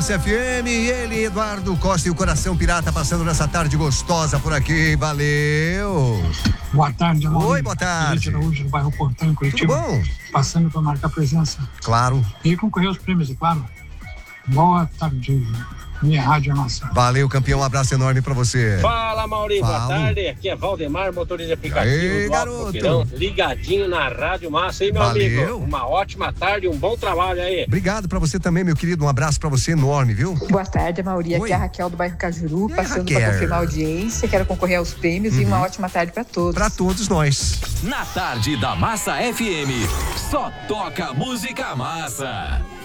Massa FM, e ele, Eduardo Costa e o Coração Pirata, passando nessa tarde gostosa por aqui. Valeu! Boa tarde, amor. Oi, boa tarde. Hoje do bairro Portão, em Curitiba. Tudo bom? Passando para marcar presença. Claro. E concorrer aos prêmios, é claro. Boa tarde, minha rádio massa. Valeu, campeão. Um abraço enorme pra você. Fala, Maurício. Boa tarde. Aqui é Valdemar, motorista de aplicativo. Aí, garoto. Boqueirão, ligadinho na Rádio Massa, hein, meu amigo? Uma ótima tarde, um bom trabalho aí. Obrigado pra você também, meu querido. Um abraço pra você enorme, viu? Boa tarde, Mauri. Aqui é a Raquel do bairro Cajuru, passando para confirmar a audiência. Quero concorrer aos prêmios e uma ótima tarde pra todos. Pra todos nós. Na tarde da Massa FM, só toca música massa.